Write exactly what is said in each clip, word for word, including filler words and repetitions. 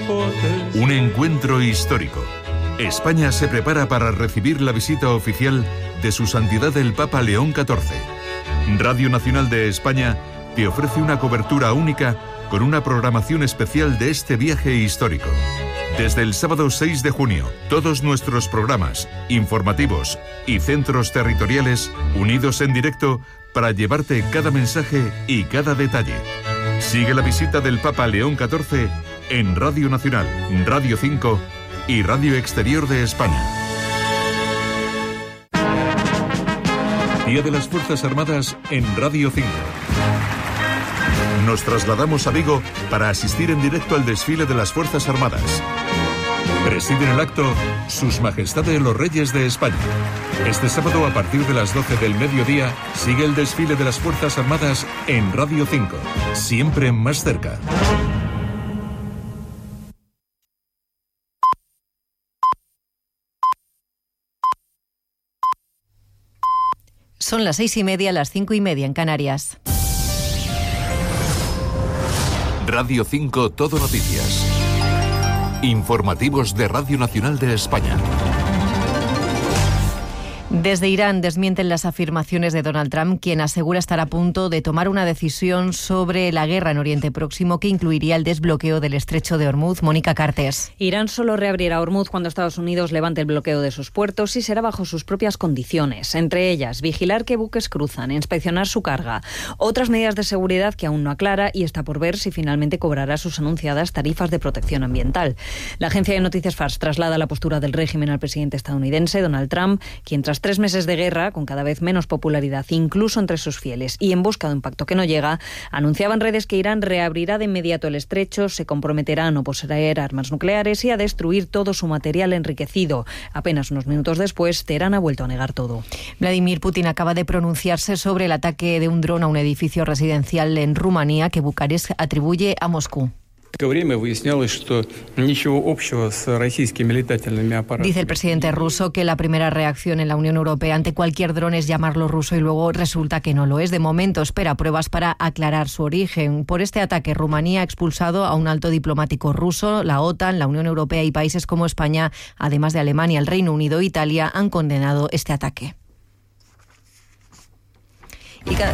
Un encuentro histórico. España se prepara para recibir la visita oficial de Su Santidad el Papa León catorce. Radio Nacional de España te ofrece una cobertura única con una programación especial de este viaje histórico. Desde el sábado seis de junio, todos nuestros programas, informativos y centros territoriales unidos en directo para llevarte cada mensaje y cada detalle. Sigue la visita del Papa León catorce en Radio Nacional, Radio cinco y Radio Exterior de España. Día de las Fuerzas Armadas en Radio cinco. Nos trasladamos a Vigo para asistir en directo al desfile de las Fuerzas Armadas. Presiden el acto Sus Majestades los Reyes de España. Este sábado a partir de las doce del mediodía sigue el desfile de las Fuerzas Armadas en Radio cinco, siempre más cerca. Son las seis y media, las cinco y media en Canarias. Radio cinco Todo Noticias. Informativos de Radio Nacional de España. Desde Irán desmienten las afirmaciones de Donald Trump, quien asegura estar a punto de tomar una decisión sobre la guerra en Oriente Próximo que incluiría el desbloqueo del estrecho de Hormuz. Mónica Cartes. Irán solo reabrirá Hormuz cuando Estados Unidos levante el bloqueo de sus puertos y será bajo sus propias condiciones. Entre ellas, vigilar que buques cruzan, inspeccionar su carga. Otras medidas de seguridad que aún no aclara y está por ver si finalmente cobrará sus anunciadas tarifas de protección ambiental. La agencia de noticias Fars traslada la postura del régimen al presidente estadounidense, Donald Trump, quien tras tres meses de guerra, con cada vez menos popularidad, incluso entre sus fieles, y en busca de un pacto que no llega, anunciaba en redes que Irán reabrirá de inmediato el estrecho, se comprometerá a no poseer armas nucleares y a destruir todo su material enriquecido. Apenas unos minutos después, Teherán ha vuelto a negar todo. Vladimir Putin acaba de pronunciarse sobre el ataque de un dron a un edificio residencial en Rumanía que Bucarest atribuye a Moscú. Dice el presidente ruso que la primera reacción en la Unión Europea ante cualquier dron es llamarlo ruso y luego resulta que no lo es. De momento espera pruebas para aclarar su origen. Por este ataque, Rumanía ha expulsado a un alto diplomático ruso. La OTAN, la Unión Europea y países como España, además de Alemania, el Reino Unido e Italia, han condenado este ataque. Y cada...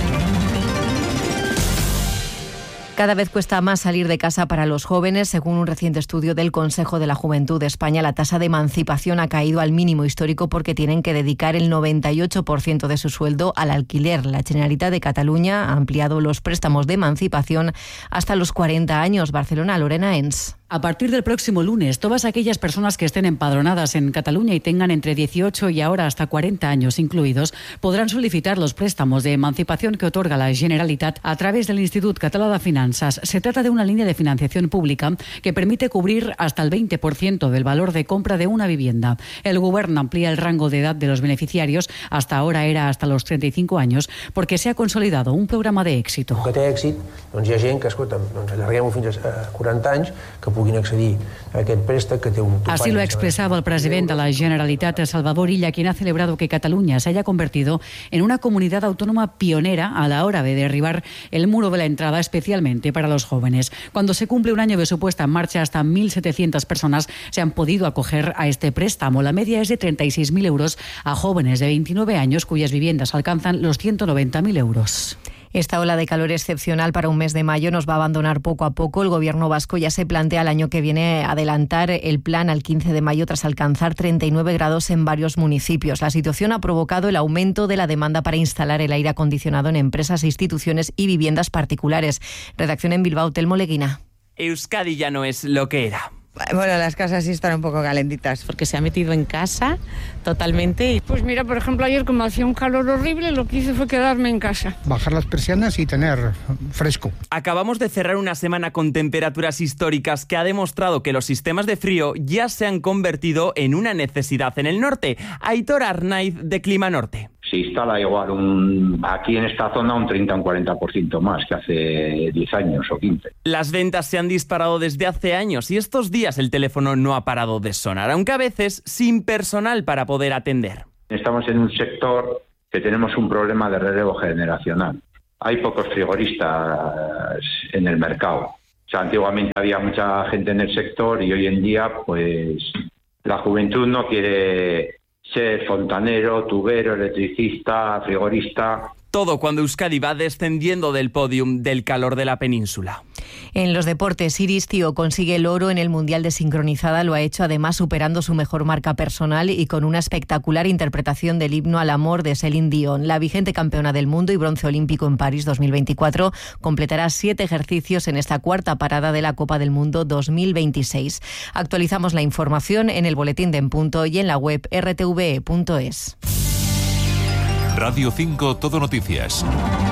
Cada vez cuesta más salir de casa para los jóvenes. Según un reciente estudio del Consejo de la Juventud de España, la tasa de emancipación ha caído al mínimo histórico porque tienen que dedicar el noventa y ocho por ciento de su sueldo al alquiler. La Generalitat de Cataluña ha ampliado los préstamos de emancipación hasta los cuarenta años. Barcelona, Lorena Ens. A partir del próximo lunes, todas aquellas personas que estén empadronadas en Cataluña y tengan entre dieciocho y ahora hasta cuarenta años incluidos, podrán solicitar los préstamos de emancipación que otorga la Generalitat a través del Institut Català de Finanzas. Se trata de una línea de financiación pública que permite cubrir hasta el veinte por ciento del valor de compra de una vivienda. El Gobierno amplía el rango de edad de los beneficiarios, hasta ahora era hasta los treinta y cinco años, porque se ha consolidado un programa de éxito. Que té èxit, doncs hi ha gent que, escolta, doncs allarguem-ho fins a quaranta anys, que puguin accedir a aquest préstec que té un topall. Así lo ha expresado el presidente de la Generalitat, Salvador Illa, quien ha celebrado que Cataluña se haya convertido en una comunidad autónoma pionera a la hora de derribar el muro de la entrada, especialmente para los jóvenes. Cuando se cumple un año de su puesta en marcha, hasta mil setecientas personas se han podido acoger a este préstamo. La media es de treinta y seis mil euros a jóvenes de veintinueve años cuyas viviendas alcanzan los ciento noventa mil euros. Esta ola de calor excepcional para un mes de mayo nos va a abandonar poco a poco. El Gobierno vasco ya se plantea el año que viene adelantar el plan al quince de mayo tras alcanzar treinta y nueve grados en varios municipios. La situación ha provocado el aumento de la demanda para instalar el aire acondicionado en empresas, instituciones y viviendas particulares. Redacción en Bilbao, Telmo Leguina. Euskadi ya no es lo que era. Bueno, las casas sí están un poco calentitas. Porque se ha metido en casa totalmente. Pues mira, por ejemplo, ayer como hacía un calor horrible, lo que hice fue quedarme en casa. Bajar las persianas y tener fresco. Acabamos de cerrar una semana con temperaturas históricas que ha demostrado que los sistemas de frío ya se han convertido en una necesidad en el norte. Aitor Arnaiz, de Clima Norte. Se instala igual un, aquí en esta zona un treinta o un cuarenta por ciento más que hace diez años o quince. Las ventas se han disparado desde hace años y estos días el teléfono no ha parado de sonar, aunque a veces sin personal para poder atender. Estamos en un sector que tenemos un problema de relevo generacional. Hay pocos frigoristas en el mercado. sea, antiguamente había mucha gente en el sector y hoy en día, pues, la juventud no quiere ser fontanero, tubero, electricista, frigorista. Todo cuando Euskadi va descendiendo del podium del calor de la península. En los deportes, Iris Tío consigue el oro en el Mundial de Sincronizada. Lo ha hecho además superando su mejor marca personal y con una espectacular interpretación del himno al amor de Céline Dion. La vigente campeona del mundo y bronce olímpico en París dos mil veinticuatro completará siete ejercicios en esta cuarta parada de la Copa del Mundo dos mil veintiséis. Actualizamos la información en el boletín de En Punto y en la web erre te ve punto es. Radio cinco Todo Noticias.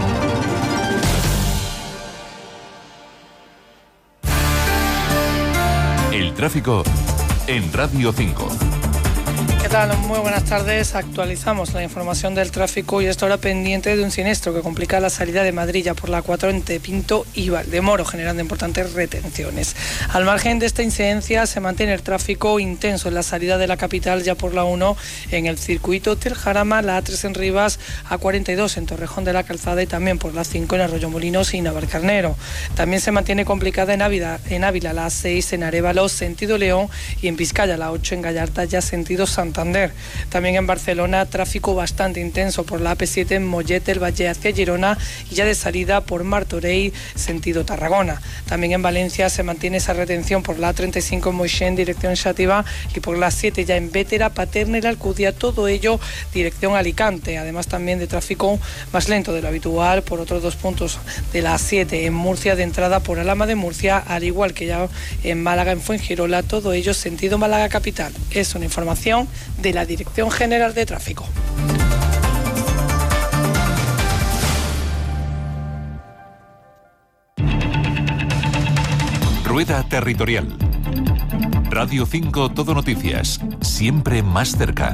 El tráfico en Radio cinco. ¿Qué tal? Muy buenas tardes. Actualizamos la información del tráfico y esta hora pendiente de un siniestro que complica la salida de Madrid ya por la cuatro entre Pinto y Valdemoro, generando importantes retenciones. Al margen de esta incidencia se mantiene el tráfico intenso en la salida de la capital ya por la uno en el circuito Hotel Jarama, la A tres en Rivas, A cuarenta y dos en Torrejón de la Calzada y también por la cinco en Arroyomolinos y Navalcarnero. También se mantiene complicada en Ávila, en Ávila la A seis en Arévalo, sentido León, y en Vizcaya la ocho en Gallarta, ya sentido Santander. También en Barcelona, tráfico bastante intenso por la A P siete en Mollet del Valle hacia Girona y ya de salida por Martorell, sentido Tarragona. También en Valencia se mantiene esa retención por la A treinta y cinco en Moixent, dirección Xàtiva, y por la siete ya en Bétera, Paterna y la Alcudia, todo ello dirección Alicante. Además también de tráfico más lento de lo habitual por otros dos puntos de la A siete en Murcia, de entrada por Alhama de Murcia, al igual que ya en Málaga, en Fuengirola, todo ello sentido Málaga capital. Es una información de la Dirección General de Tráfico. Rueda Territorial. Radio cinco Todo Noticias, siempre más cerca.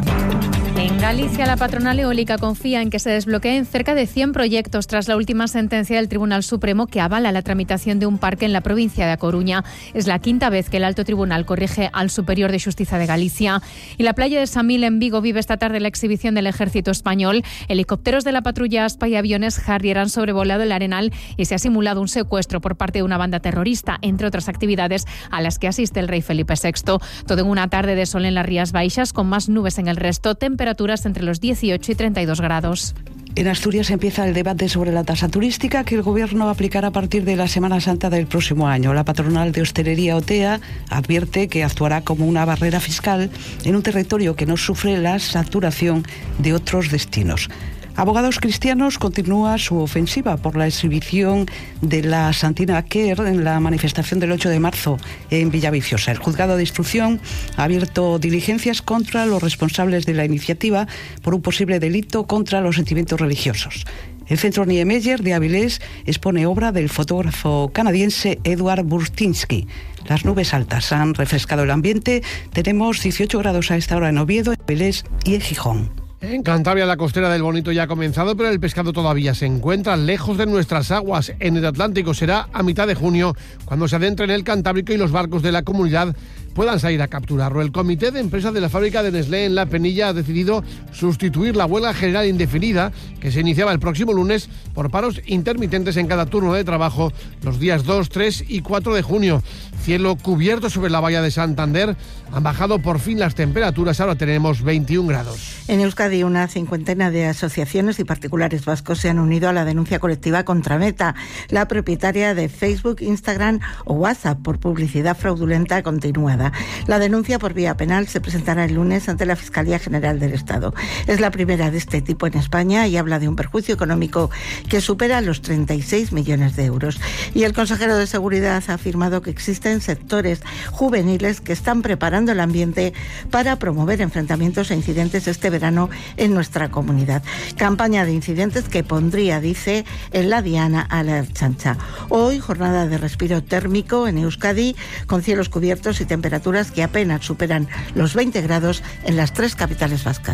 En Galicia, la patronal eólica confía en que se desbloqueen cerca de cien proyectos tras la última sentencia del Tribunal Supremo que avala la tramitación de un parque en la provincia de A Coruña. Es la quinta vez que el Alto Tribunal corrige al Superior de Xustiza de Galicia. Y la playa de Samil, en Vigo, vive esta tarde la exhibición del Ejército Español. Helicópteros de la patrulla Aspa y aviones Harrier han sobrevolado el Arenal y se ha simulado un secuestro por parte de una banda terrorista, entre otras actividades a las que asiste el rey Felipe sexto. Todo en una tarde de sol en las Rías Baixas, con más nubes en el resto, temperaturas entre los dieciocho y treinta y dos grados. En Asturias empieza el debate sobre la tasa turística que el Gobierno aplicará a partir de la Semana Santa del próximo año. La patronal de hostelería OTEA advierte que actuará como una barrera fiscal en un territorio que no sufre la saturación de otros destinos. Abogados Cristianos continúa su ofensiva por la exhibición de la Santina Quer en la manifestación del ocho de marzo en Villaviciosa. El juzgado de instrucción ha abierto diligencias contra los responsables de la iniciativa por un posible delito contra los sentimientos religiosos. El Centro Niemeyer de Avilés expone obra del fotógrafo canadiense Edward Burtynsky. Las nubes altas han refrescado el ambiente. Tenemos dieciocho grados a esta hora en Oviedo, en Avilés y en Gijón. En Cantabria la costera del Bonito ya ha comenzado, pero el pescado todavía se encuentra lejos de nuestras aguas. En el Atlántico será a mitad de junio cuando se adentre en el Cantábrico y los barcos de la comunidad puedan salir a capturarlo. El comité de empresa de la fábrica de Nestlé en La Penilla ha decidido sustituir la huelga general indefinida que se iniciaba el próximo lunes por paros intermitentes en cada turno de trabajo los días dos, tres y cuatro de junio. Cielo cubierto sobre la bahía de Santander. Han bajado por fin las temperaturas, ahora tenemos veintiún grados. En Euskadi, una cincuentena de asociaciones y particulares vascos se han unido a la denuncia colectiva contra Meta, la propietaria de Facebook, Instagram o WhatsApp, por publicidad fraudulenta continuada. La denuncia por vía penal se presentará el lunes ante la Fiscalía General del Estado. Es la primera de este tipo en España y habla de un perjuicio económico que supera los treinta y seis millones de euros. Y el consejero de Seguridad ha afirmado que existen sectores juveniles que están preparando el ambiente para promover enfrentamientos e incidentes este verano en nuestra comunidad. Campaña de incidentes que pondría, dice, en la diana a la Ertzaintza. Hoy, jornada de respiro térmico en Euskadi, con cielos cubiertos y temperaturas que apenas superan los veinte grados en las tres capitales vascas.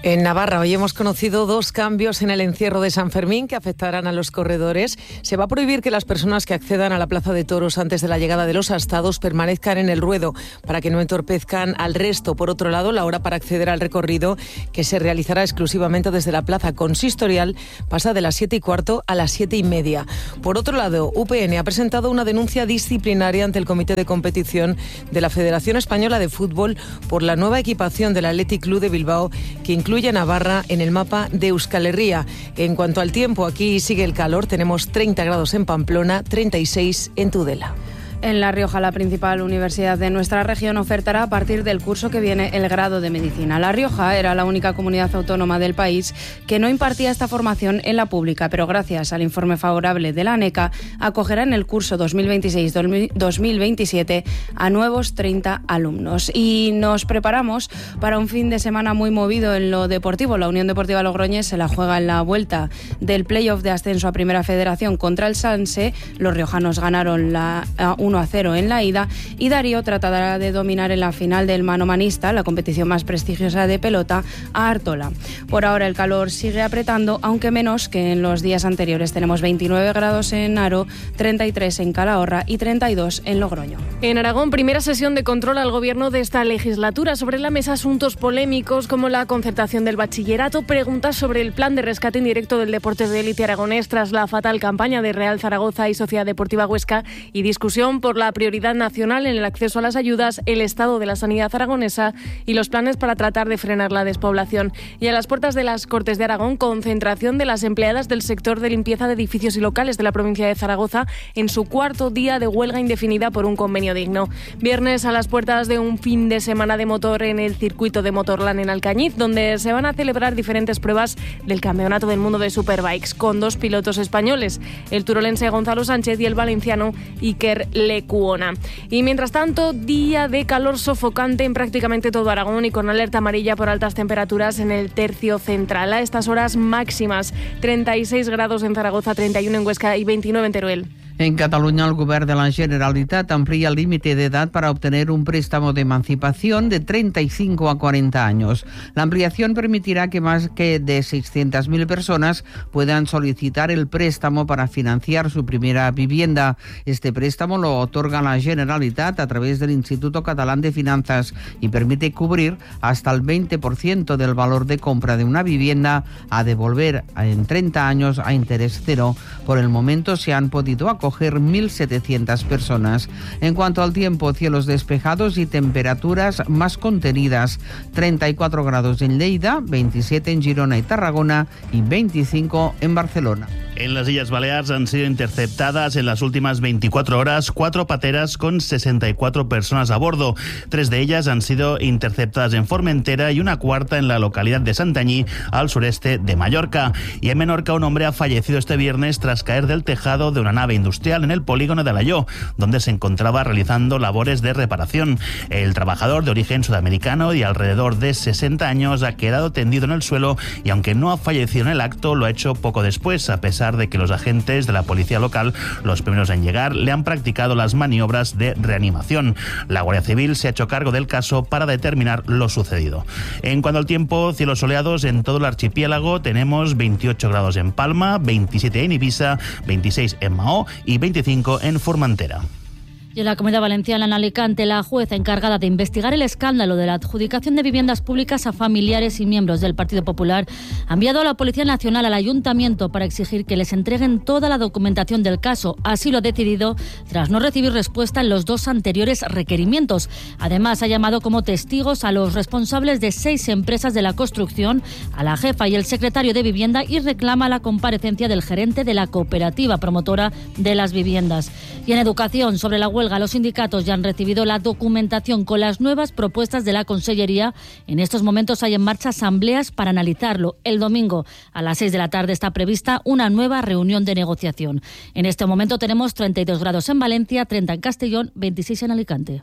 En Navarra hoy hemos conocido dos cambios en el encierro de San Fermín que afectarán a los corredores. Se va a prohibir que las personas que accedan a la Plaza de Toros antes de la llegada de los astados permanezcan en el ruedo para que no entorpezcan al resto. Por otro lado, la hora para acceder al recorrido, que se realizará exclusivamente desde la Plaza Consistorial, pasa de las siete y cuarto a las siete y media. Por otro lado, U P N ha presentado una denuncia disciplinaria ante el Comité de Competición de la Federación Española de Fútbol por la nueva equipación del Athletic Club de Bilbao, que incluye a Navarra en el mapa de Euskal Herria. En cuanto al tiempo, aquí sigue el calor. Tenemos treinta grados en Pamplona, treinta y seis en Tudela. En La Rioja, la principal universidad de nuestra región, ofertará a partir del curso que viene el grado de Medicina. La Rioja era la única comunidad autónoma del país que no impartía esta formación en la pública, pero gracias al informe favorable de la ANECA, acogerá en el curso dos mil veintiséis dos mil veintisiete a nuevos treinta alumnos. Y nos preparamos para un fin de semana muy movido en lo deportivo. La Unión Deportiva Logroñés se la juega en la vuelta del playoff de ascenso a Primera Federación contra el Sanse. Los riojanos ganaron la uno a cero en la ida y Darío tratará de dominar en la final del manomanista, la competición más prestigiosa de pelota, a Artola. Por ahora el calor sigue apretando, aunque menos que en los días anteriores. Tenemos veintinueve grados en Haro, treinta y tres en Calahorra y treinta y dos en Logroño. En Aragón, primera sesión de control al gobierno de esta legislatura. Sobre la mesa asuntos polémicos como la concertación del bachillerato, preguntas sobre el plan de rescate indirecto del deporte de élite aragonés tras la fatal campaña de Real Zaragoza y Sociedad Deportiva Huesca y discusión por la prioridad nacional en el acceso a las ayudas, el estado de la sanidad aragonesa y los planes para tratar de frenar la despoblación. Y a las puertas de las Cortes de Aragón, concentración de las empleadas del sector de limpieza de edificios y locales de la provincia de Zaragoza en su cuarto día de huelga indefinida por un convenio digno. Viernes a las puertas de un fin de semana de motor en el circuito de Motorland en Alcañiz, donde se van a celebrar diferentes pruebas del Campeonato del Mundo de Superbikes con dos pilotos españoles, el turolense Gonzalo Sánchez y el valenciano Iker Lecuona. Y mientras tanto, día de calor sofocante en prácticamente todo Aragón y con alerta amarilla por altas temperaturas en el tercio central. A estas horas máximas, treinta y seis grados en Zaragoza, treinta y uno en Huesca y veintinueve en Teruel. En Cataluña, el Govern de la Generalitat amplía el límite de edad para obtener un préstamo de emancipación de treinta y cinco a cuarenta años. La ampliación permitirá que más que de seiscientas mil personas puedan solicitar el préstamo para financiar su primera vivienda. Este préstamo lo otorga la Generalitat a través del Instituto Catalán de Finanzas y permite cubrir hasta el veinte por ciento del valor de compra de una vivienda a devolver en treinta años a interés cero. Por el momento se han podido acoger mil setecientas personas. En cuanto al tiempo, cielos despejados y temperaturas más contenidas. treinta y cuatro grados en Lleida, veintisiete en Girona y Tarragona y veinticinco en Barcelona. En las Islas Baleares han sido interceptadas en las últimas veinticuatro horas cuatro pateras con sesenta y cuatro personas a bordo. Tres de ellas han sido interceptadas en Formentera y una cuarta en la localidad de Santanyí, al sureste de Mallorca. Y en Menorca, un hombre ha fallecido este viernes tras caer del tejado de una nave industrial en el polígono de Alaior, donde se encontraba realizando labores de reparación. El trabajador, de origen sudamericano y alrededor de sesenta años, ha quedado tendido en el suelo y, aunque no ha fallecido en el acto, lo ha hecho poco después, a pesar de que los agentes de la policía local, los primeros en llegar, le han practicado las maniobras de reanimación. La Guardia Civil se ha hecho cargo del caso para determinar lo sucedido. En cuanto al tiempo, cielos soleados en todo el archipiélago. Tenemos veintiocho grados en Palma, veintisiete en Ibiza, veintiséis en Mahó y veinticinco en Formentera. Y en la Comunidad Valenciana, en Alicante, la jueza encargada de investigar el escándalo de la adjudicación de viviendas públicas a familiares y miembros del Partido Popular ha enviado a la Policía Nacional al Ayuntamiento para exigir que les entreguen toda la documentación del caso. Así lo ha decidido tras no recibir respuesta en los dos anteriores requerimientos. Además, ha llamado como testigos a los responsables de seis empresas de la construcción, a la jefa y el secretario de Vivienda, y reclama la comparecencia del gerente de la cooperativa promotora de las viviendas. Y en educación, sobre la huelga, los sindicatos ya han recibido la documentación con las nuevas propuestas de la Consellería. En estos momentos hay en marcha asambleas para analizarlo. El domingo a las seis de la tarde está prevista una nueva reunión de negociación. En este momento tenemos treinta y dos grados en Valencia, treinta en Castellón, veintiséis en Alicante.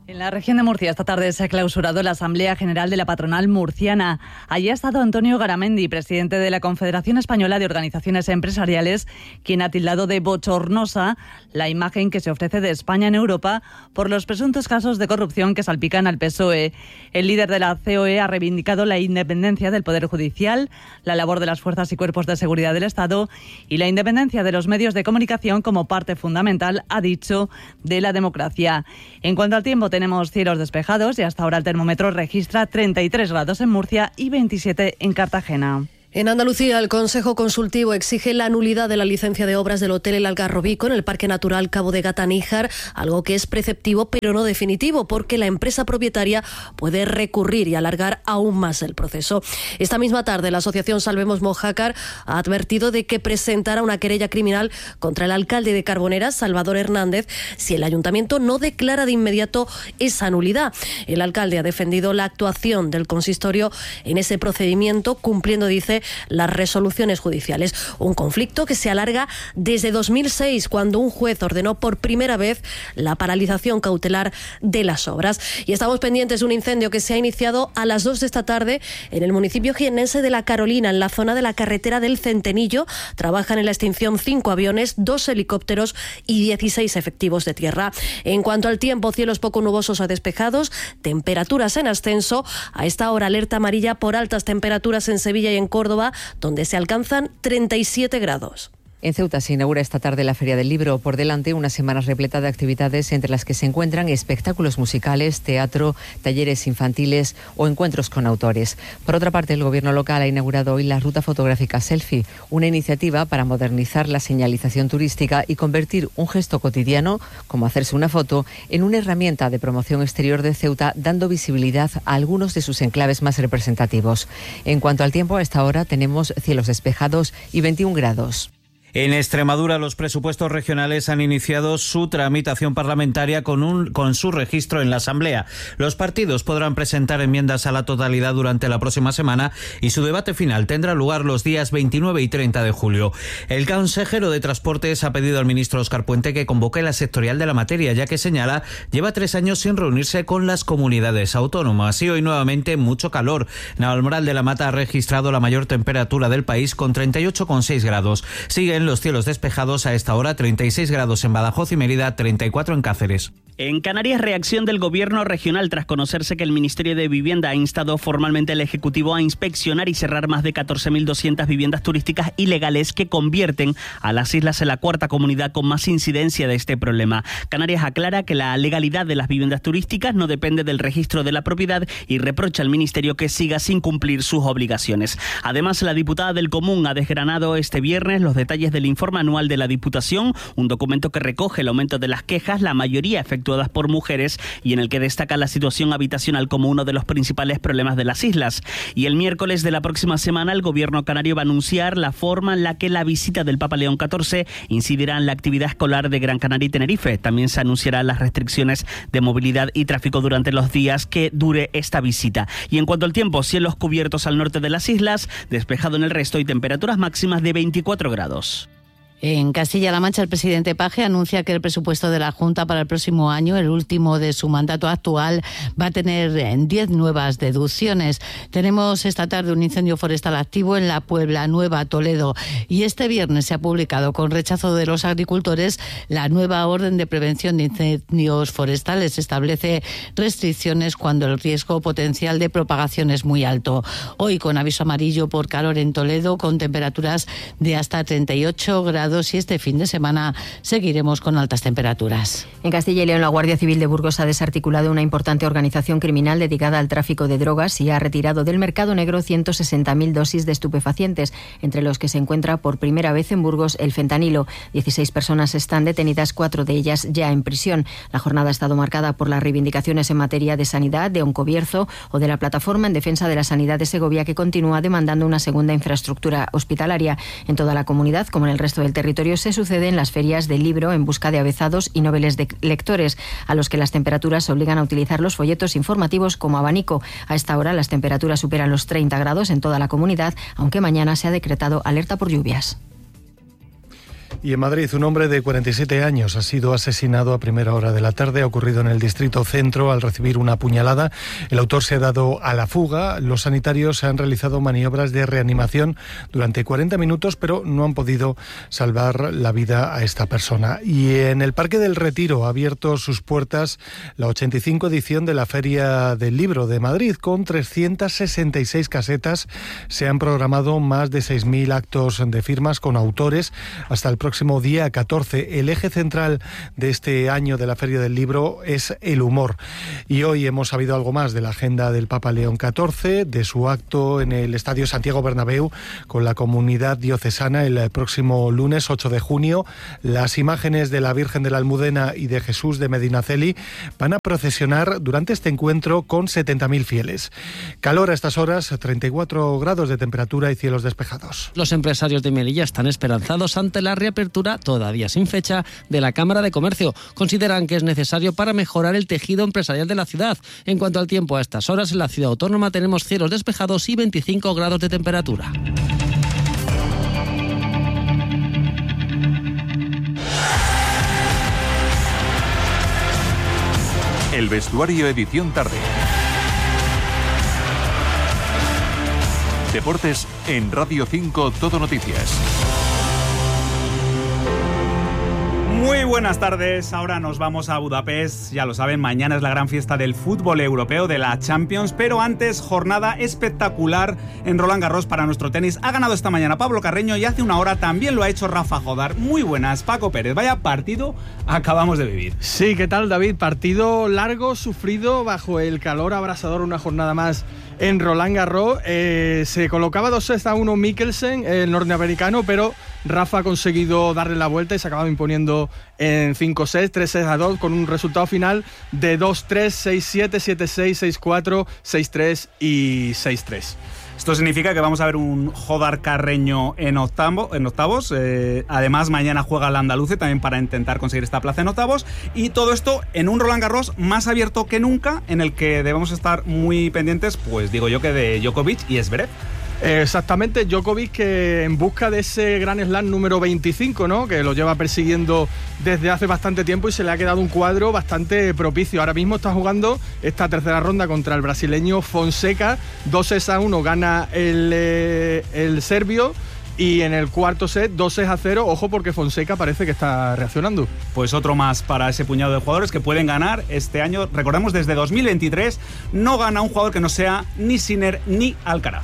En la región de Murcia esta tarde se ha clausurado la Asamblea General de la Patronal Murciana. Allí ha estado Antonio Garamendi, presidente de la Confederación Española de Organizaciones Empresariales, quien ha tildado de bochornosa la imagen que se ofrece de España en Europa por los presuntos casos de corrupción que salpican al P S O E. El líder de la C O E ha reivindicado la independencia del Poder Judicial, la labor de las fuerzas y cuerpos de seguridad del Estado y la independencia de los medios de comunicación como parte fundamental, ha dicho, de la democracia. En cuanto al tiempo, tenemos cielos despejados y hasta ahora el termómetro registra treinta y tres grados en Murcia y veintisiete en Cartagena. En Andalucía, el Consejo Consultivo exige la nulidad de la licencia de obras del Hotel El Algarrobico en el Parque Natural Cabo de Gata-Níjar, algo que es preceptivo pero no definitivo, porque la empresa propietaria puede recurrir y alargar aún más el proceso. Esta misma tarde, la asociación Salvemos Mojácar ha advertido de que presentará una querella criminal contra el alcalde de Carboneras, Salvador Hernández, si el ayuntamiento no declara de inmediato esa nulidad. El alcalde ha defendido la actuación del consistorio en ese procedimiento, cumpliendo, dice, las resoluciones judiciales. Un conflicto que se alarga desde dos mil seis, cuando un juez ordenó por primera vez la paralización cautelar de las obras. Y estamos pendientes de un incendio que se ha iniciado a las dos de esta tarde en el municipio jiennense de La Carolina, en la zona de la carretera del Centenillo. Trabajan en la extinción cinco aviones, dos helicópteros y dieciséis efectivos de tierra. En cuanto al tiempo, cielos poco nubosos a despejados, temperaturas en ascenso. A esta hora, alerta amarilla por altas temperaturas en Sevilla y en Córdoba, donde se alcanzan treinta y siete grados. En Ceuta se inaugura esta tarde la Feria del Libro. Por delante, una semana repleta de actividades entre las que se encuentran espectáculos musicales, teatro, talleres infantiles o encuentros con autores. Por otra parte, el Gobierno local ha inaugurado hoy la ruta fotográfica Selfie, una iniciativa para modernizar la señalización turística y convertir un gesto cotidiano, como hacerse una foto, en una herramienta de promoción exterior de Ceuta, dando visibilidad a algunos de sus enclaves más representativos. En cuanto al tiempo, a esta hora tenemos cielos despejados y veintiún grados. En Extremadura, los presupuestos regionales han iniciado su tramitación parlamentaria con, un, con su registro en la Asamblea. Los partidos podrán presentar enmiendas a la totalidad durante la próxima semana y su debate final tendrá lugar los días veintinueve y treinta de julio. El consejero de Transportes ha pedido al ministro Óscar Puente que convoque la sectorial de la materia, ya que señala lleva tres años sin reunirse con las comunidades autónomas. Y hoy nuevamente mucho calor. Navalmoral de la Mata ha registrado la mayor temperatura del país con treinta y ocho coma seis grados. Sigue los cielos despejados a esta hora, treinta y seis grados en Badajoz y Mérida, treinta y cuatro en Cáceres. En Canarias, reacción del Gobierno regional tras conocerse que el Ministerio de Vivienda ha instado formalmente al Ejecutivo a inspeccionar y cerrar más de catorce mil doscientas viviendas turísticas ilegales que convierten a las islas en la cuarta comunidad con más incidencia de este problema. Canarias aclara que la legalidad de las viviendas turísticas no depende del registro de la propiedad y reprocha al Ministerio que siga sin cumplir sus obligaciones. Además, la diputada del Común ha desgranado este viernes los detalles del informe anual de la Diputación, un documento que recoge el aumento de las quejas, la mayoría efectuadas por mujeres, y en el que destaca la situación habitacional como uno de los principales problemas de las islas. Y el miércoles de la próxima semana el Gobierno canario va a anunciar la forma en la que la visita del Papa León catorce incidirá en la actividad escolar de Gran Canaria y Tenerife. También se anunciarán las restricciones de movilidad y tráfico durante los días que dure esta visita. Y en cuanto al tiempo, cielos cubiertos al norte de las islas, despejado en el resto y temperaturas máximas de veinticuatro grados. En Castilla-La Mancha, el presidente Paje anuncia que el presupuesto de la Junta para el próximo año, el último de su mandato actual, va a tener diez nuevas deducciones. Tenemos esta tarde un incendio forestal activo en la Puebla Nueva, Toledo, y este viernes se ha publicado, con rechazo de los agricultores, la nueva orden de prevención de incendios forestales. Establece restricciones cuando el riesgo potencial de propagación es muy alto. Hoy con aviso amarillo por calor en Toledo, con temperaturas de hasta treinta y ocho grados, y este fin de semana seguiremos con altas temperaturas. En Castilla y León, la Guardia Civil de Burgos ha desarticulado una importante organización criminal dedicada al tráfico de drogas y ha retirado del mercado negro ciento sesenta mil dosis de estupefacientes, entre los que se encuentra por primera vez en Burgos el fentanilo. dieciséis personas están detenidas, cuatro de ellas ya en prisión. La jornada ha estado marcada por las reivindicaciones en materia de sanidad, de Oncobierzo o de la Plataforma en Defensa de la Sanidad de Segovia, que continúa demandando una segunda infraestructura hospitalaria. En toda la comunidad, como en el resto del territorio, se suceden las ferias del libro en busca de avezados y noveles de lectores, a los que las temperaturas obligan a utilizar los folletos informativos como abanico. A esta hora las temperaturas superan los treinta grados en toda la comunidad, aunque mañana se ha decretado alerta por lluvias. Y en Madrid, un hombre de cuarenta y siete años ha sido asesinado a primera hora de la tarde. Ha ocurrido en el distrito Centro al recibir una puñalada. El autor se ha dado a la fuga. Los sanitarios han realizado maniobras de reanimación durante cuarenta minutos, pero no han podido salvar la vida a esta persona. Y en el Parque del Retiro ha abierto sus puertas la ochenta y cinco edición de la Feria del Libro de Madrid. Con trescientas sesenta y seis casetas se han programado más de seis mil actos de firmas con autores hasta el próximo próximo día catorce. El eje central de este año de la Feria del Libro es el humor. Y hoy hemos sabido algo más de la agenda del Papa León catorce, de su acto en el Estadio Santiago Bernabéu con la comunidad diocesana el próximo lunes ocho de junio. Las imágenes de la Virgen de la Almudena y de Jesús de Medinaceli van a procesionar durante este encuentro con setenta mil fieles. Calor a estas horas, treinta y cuatro grados de temperatura y cielos despejados. Los empresarios de Melilla están esperanzados ante la reapertura, todavía sin fecha, de la Cámara de Comercio. Consideran que es necesario para mejorar el tejido empresarial de la ciudad. En cuanto al tiempo, a estas horas en la ciudad autónoma tenemos cielos despejados y veinticinco grados de temperatura. El vestuario edición tarde. Deportes en Radio cinco Todo Noticias. Muy buenas tardes, ahora nos vamos a Budapest, ya lo saben, mañana es la gran fiesta del fútbol europeo, de la Champions, pero antes jornada espectacular en Roland Garros para nuestro tenis. Ha ganado esta mañana Pablo Carreño y hace una hora también lo ha hecho Rafa Jodar. Muy buenas, Paco Pérez, vaya partido acabamos de vivir. Sí, ¿qué tal, David? Partido largo, sufrido, bajo el calor abrasador, una jornada más en Roland Garros. Eh, se colocaba dos sets a uno Mikkelsen, el norteamericano, pero Rafa ha conseguido darle la vuelta y se acaba imponiendo en cinco sets, tres sets a dos, con un resultado final de dos tres, seis siete, siete seis, seis cuatro, seis tres y seis tres. Esto significa que vamos a ver un Jodar Carreño en, octavo, en octavos. Eh, además, mañana juega el Andaluce también para intentar conseguir esta plaza en octavos. Y todo esto en un Roland Garros más abierto que nunca, en el que debemos estar muy pendientes, pues digo yo que de Djokovic y Zverev. Exactamente, Djokovic, que en busca de ese Grand Slam número veinticinco, ¿no?, que lo lleva persiguiendo desde hace bastante tiempo y se le ha quedado un cuadro bastante propicio. Ahora mismo está jugando esta tercera ronda contra el brasileño Fonseca, dos sets a uno gana el, eh, el serbio. Y en el cuarto set, dos a cero, ojo porque Fonseca parece que está reaccionando. Pues otro más para ese puñado de jugadores que pueden ganar este año. Recordemos, desde dos mil veintitrés no gana un jugador que no sea ni Sinner ni Alcaraz.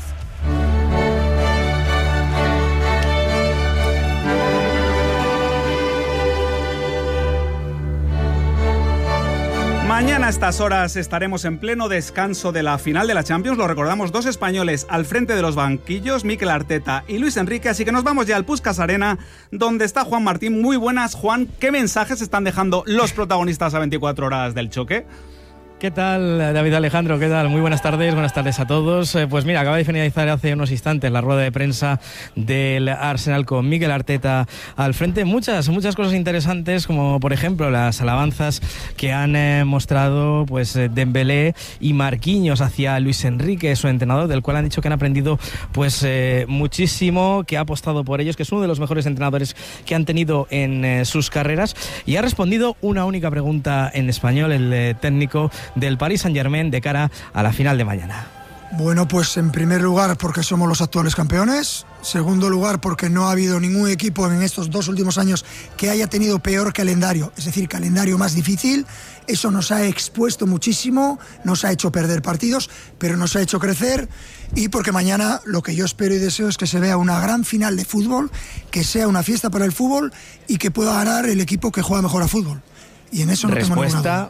Mañana a estas horas estaremos en pleno descanso de la final de la Champions. Lo recordamos, dos españoles al frente de los banquillos, Mikel Arteta y Luis Enrique. Así que nos vamos ya al Puskás Arena, donde está Juan Martín. Muy buenas, Juan. ¿Qué mensajes están dejando los protagonistas a veinticuatro horas del choque? ¿Qué tal, David Alejandro? ¿Qué tal? Muy buenas tardes, buenas tardes a todos. Eh, pues mira, acaba de finalizar hace unos instantes la rueda de prensa del Arsenal con Mikel Arteta al frente. Muchas, muchas cosas interesantes, como por ejemplo las alabanzas que han eh, mostrado pues Dembélé y Marquinhos hacia Luis Enrique, su entrenador, del cual han dicho que han aprendido pues eh, muchísimo, que ha apostado por ellos, que es uno de los mejores entrenadores que han tenido en eh, sus carreras, y ha respondido una única pregunta en español, el eh, técnico del Paris Saint-Germain, de cara a la final de mañana. Bueno, pues en primer lugar porque somos los actuales campeones. Segundo lugar porque no ha habido ningún equipo en estos dos últimos años que haya tenido peor calendario, es decir, calendario más difícil. Eso nos ha expuesto muchísimo, nos ha hecho perder partidos, pero nos ha hecho crecer. Y porque mañana lo que yo espero y deseo es que se vea una gran final de fútbol, que sea una fiesta para el fútbol y que pueda ganar el equipo que juega mejor a fútbol. Y en eso no tengo ninguna duda.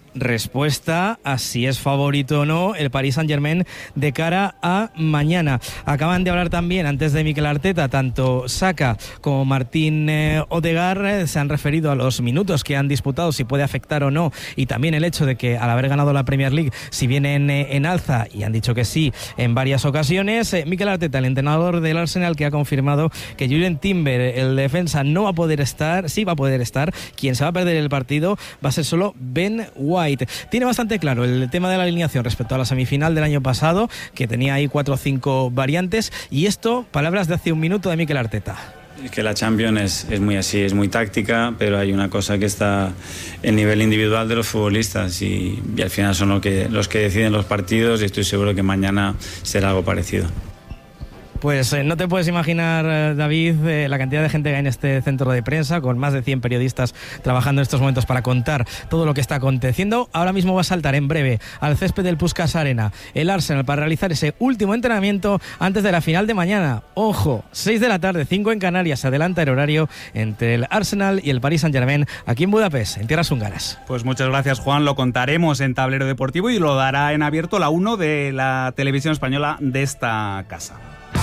Respuesta a si es favorito o no el Paris Saint-Germain de cara a mañana. Acaban de hablar también, antes de Mikel Arteta, tanto Saka como Martín eh, Odegaard eh, se han referido a los minutos que han disputado, si puede afectar o no, y también el hecho de que al haber ganado la Premier League, si vienen eh, en alza, y han dicho que sí en varias ocasiones. eh, Mikel Arteta, el entrenador del Arsenal, que ha confirmado que Jurrien Timber, el defensa, no va a poder estar, sí va a poder estar, quien se va a perder el partido va a ser solo Ben White. Tiene bastante claro el tema de la alineación respecto a la semifinal del año pasado, que tenía ahí cuatro o cinco variantes, y esto, palabras de hace un minuto de Mikel Arteta. que la Champions es, es muy así, es muy táctica, pero hay una cosa que está el nivel individual de los futbolistas y, y al final son lo que, los que deciden los partidos y estoy seguro que mañana será algo parecido. Pues eh, no te puedes imaginar, eh, David, eh, la cantidad de gente que hay en este centro de prensa, con más de cien periodistas trabajando en estos momentos para contar todo lo que está aconteciendo. Ahora mismo va a saltar en breve al césped del Puskás Arena el Arsenal para realizar ese último entrenamiento antes de la final de mañana. Ojo, seis de la tarde, cinco en Canarias, se adelanta el horario entre el Arsenal y el Paris Saint-Germain aquí en Budapest, en tierras húngaras. Pues muchas gracias, Juan. Lo contaremos en Tablero Deportivo y lo dará en abierto la uno de la televisión española de esta casa.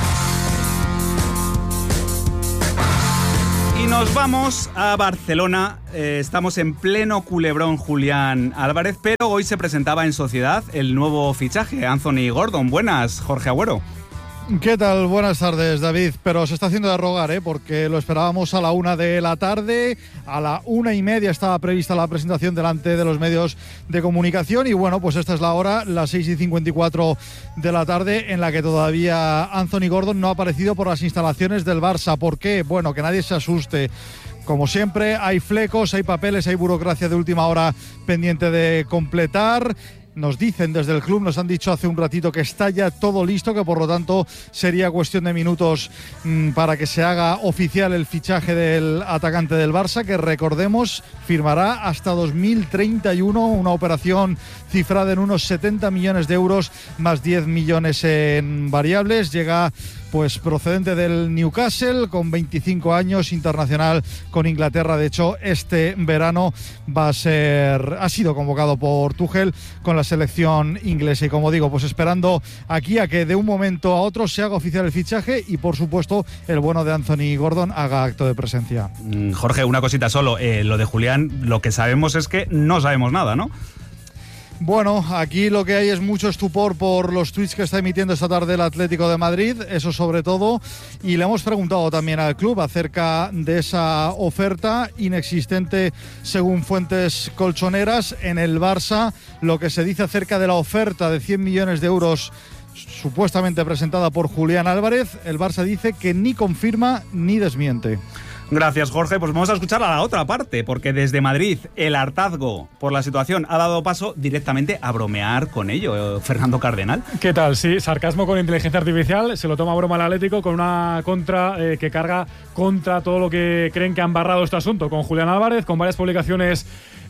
Y nos vamos a Barcelona. Eh, estamos en pleno culebrón Julián Álvarez, pero hoy se presentaba en Sociedad el nuevo fichaje, Anthony Gordon. Buenas, Jorge Agüero. ¿Qué tal? Buenas tardes, David. Pero se está haciendo de rogar, ¿eh? Porque lo esperábamos a la una de la tarde. A la una y media estaba prevista la presentación delante de los medios de comunicación. Y bueno, pues esta es la hora, las seis y cincuenta y cuatro de la tarde, en la que todavía Anthony Gordon no ha aparecido por las instalaciones del Barça. ¿Por qué? Bueno, que nadie se asuste. Como siempre, hay flecos, hay papeles, hay burocracia de última hora pendiente de completar. Nos dicen desde el club, nos han dicho hace un ratito que está ya todo listo, que por lo tanto sería cuestión de minutos mmm, para que se haga oficial el fichaje del atacante del Barça, que recordemos firmará hasta dos mil treinta y uno, una operación cifrada en unos setenta millones de euros más diez millones en variables. Llega pues procedente del Newcastle, con veinticinco años, internacional con Inglaterra. De hecho, este verano va a ser, ha sido convocado por Tuchel con la selección inglesa. Y como digo, pues esperando aquí a que de un momento a otro se haga oficial el fichaje y, por supuesto, el bueno de Anthony Gordon haga acto de presencia. Jorge, una cosita solo. Eh, lo de Julián, lo que sabemos es que no sabemos nada, ¿no? Bueno, aquí lo que hay es mucho estupor por los tweets que está emitiendo esta tarde el Atlético de Madrid, eso sobre todo, y le hemos preguntado también al club acerca de esa oferta inexistente según fuentes colchoneras. En el Barça, lo que se dice acerca de la oferta de cien millones de euros supuestamente presentada por Julián Álvarez, el Barça dice que ni confirma ni desmiente. Gracias, Jorge. Pues vamos a escuchar a la otra parte, porque desde Madrid el hartazgo por la situación ha dado paso directamente a bromear con ello. Fernando Cardenal. ¿Qué tal? Sí, sarcasmo con inteligencia artificial. Se lo toma a broma el Atlético con una contra eh, que carga contra todo lo que creen que han barrado este asunto. Con Julián Álvarez, con varias publicaciones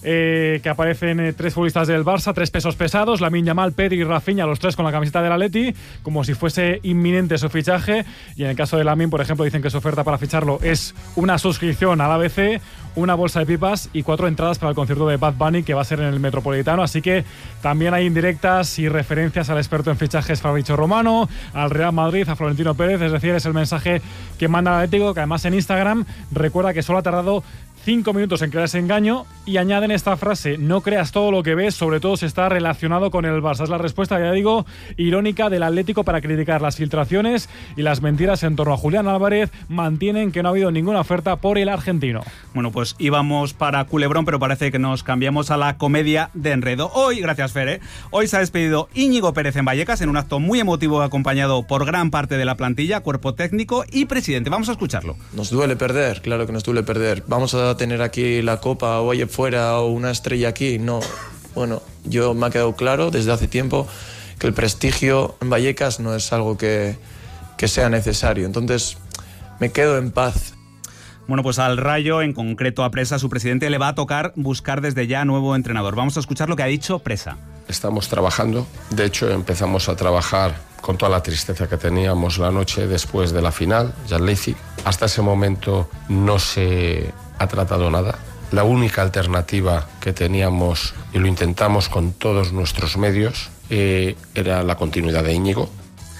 Eh, que aparecen eh, tres futbolistas del Barça, tres pesos pesados, Lamine Yamal, Pedri y Rafinha, los tres con la camiseta del Atleti, como si fuese inminente su fichaje. Y en el caso de Lamine, por ejemplo, dicen que su oferta para ficharlo es una suscripción al A B C, una bolsa de pipas y cuatro entradas para el concierto de Bad Bunny, que va a ser en el Metropolitano. Así que también hay indirectas y referencias al experto en fichajes Fabrizio Romano, al Real Madrid, a Florentino Pérez. Es decir, es el mensaje que manda el Atlético, que además en Instagram recuerda que solo ha tardado cinco minutos en crear ese engaño, y añaden esta frase: no creas todo lo que ves, sobre todo si está relacionado con el Barça. Es la respuesta, ya digo, irónica del Atlético para criticar las filtraciones y las mentiras en torno a Julián Álvarez. Mantienen que no ha habido ninguna oferta por el argentino. Bueno, pues íbamos para Culebrón, pero parece que nos cambiamos a la comedia de enredo. Hoy, gracias Fer, ¿eh? Hoy se ha despedido Íñigo Pérez en Vallecas en un acto muy emotivo acompañado por gran parte de la plantilla, cuerpo técnico y presidente. Vamos a escucharlo. Nos duele perder, claro que nos duele perder. Vamos a tener aquí la copa o allá fuera o una estrella aquí, no. Bueno, yo me ha quedado claro desde hace tiempo que el prestigio en Vallecas no es algo que, que sea necesario, entonces me quedo en paz. Bueno, pues al Rayo, en concreto a Presa, su presidente, le va a tocar buscar desde ya nuevo entrenador. Vamos a escuchar lo que ha dicho Presa. Estamos trabajando, de hecho empezamos a trabajar con toda la tristeza que teníamos la noche después de la final, Jan Leipzig. Hasta ese momento no se ha tratado nada. La única alternativa que teníamos, y lo intentamos con todos nuestros medios, eh, era la continuidad de Íñigo.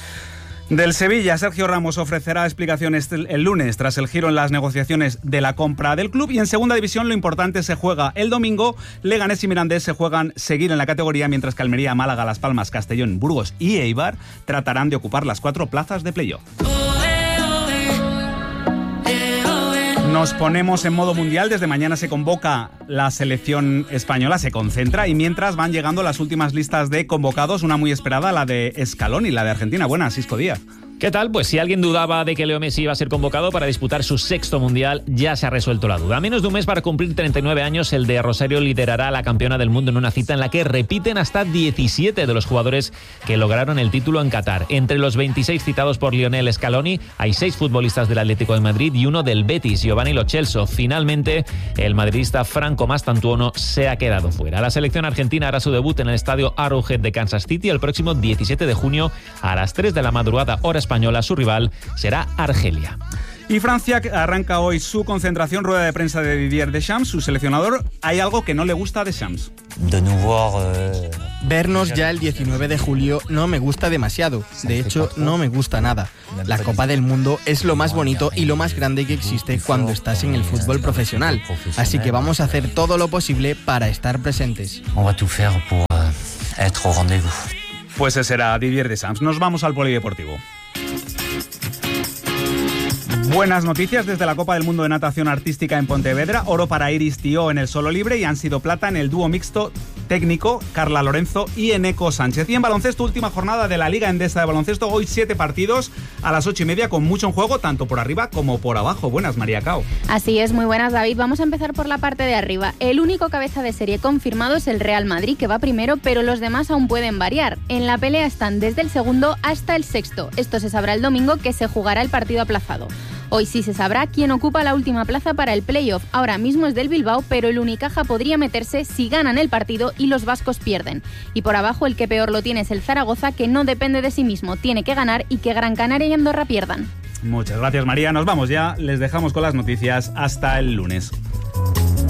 Del Sevilla, Sergio Ramos ofrecerá explicaciones el lunes tras el giro en las negociaciones de la compra del club. Y en segunda división lo importante se juega el domingo. Leganés y Mirandés se juegan seguir en la categoría, mientras que Almería, Málaga, Las Palmas, Castellón, Burgos y Eibar tratarán de ocupar las cuatro plazas de playoff. Nos ponemos en modo mundial. Desde mañana se convoca la selección española, se concentra, y mientras van llegando las últimas listas de convocados, una muy esperada, la de Scaloni, la de Argentina. Buenas, Isco Díaz. ¿Qué tal? Pues si alguien dudaba de que Leo Messi iba a ser convocado para disputar su sexto mundial, ya se ha resuelto la duda. A menos de un mes para cumplir treinta y nueve años, el de Rosario liderará a la campeona del mundo en una cita en la que repiten hasta diecisiete de los jugadores que lograron el título en Qatar. Entre los veintiséis citados por Lionel Scaloni, hay seis futbolistas del Atlético de Madrid y uno del Betis, Giovanni Lo Celso. Finalmente, el madridista Franco Mastantuono se ha quedado fuera. La selección argentina hará su debut en el estadio Arrowhead de Kansas City el próximo diecisiete de junio a las tres de la madrugada, hora española. Su rival será Argelia. Y Francia arranca hoy su concentración, rueda de prensa de Didier Deschamps, su seleccionador. Hay algo que no le gusta a Deschamps. De nuevo, eh... Vernos ya el diecinueve de julio no me gusta demasiado. De hecho, no me gusta nada. La Copa del Mundo es lo más bonito y lo más grande que existe cuando estás en el fútbol profesional. Así que vamos a hacer todo lo posible para estar presentes. On va tout faire pour être au rendez-vous. Pues ese era Didier Deschamps. Nos vamos al polideportivo. Buenas noticias desde la Copa del Mundo de Natación Artística en Pontevedra. Oro para Iris Tío en el solo libre y han sido plata en el dúo mixto técnico Carla Lorenzo y Eneco Sánchez. Y en baloncesto, última jornada de la Liga Endesa de Baloncesto. Hoy siete partidos a las ocho y media con mucho en juego, tanto por arriba como por abajo. Buenas, María Cao. Así es, muy buenas, David. Vamos a empezar por la parte de arriba. El único cabeza de serie confirmado es el Real Madrid, que va primero, pero los demás aún pueden variar. En la pelea están desde el segundo hasta el sexto. Esto se sabrá el domingo, que se jugará el partido aplazado. Hoy sí se sabrá quién ocupa la última plaza para el playoff. Ahora mismo es del Bilbao, pero el Unicaja podría meterse si ganan el partido y los vascos pierden. Y por abajo el que peor lo tiene es el Zaragoza, que no depende de sí mismo, tiene que ganar y que Gran Canaria y Andorra pierdan. Muchas gracias, María. Nos vamos ya, les dejamos con las noticias hasta el lunes.